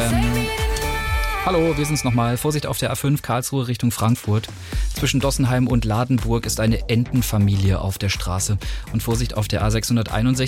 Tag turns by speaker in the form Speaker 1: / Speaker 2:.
Speaker 1: Hallo, wir sind's nochmal. Vorsicht auf der A5 Karlsruhe Richtung Frankfurt. Zwischen Dossenheim und Ladenburg ist eine Entenfamilie auf der Straße. Und Vorsicht auf der A661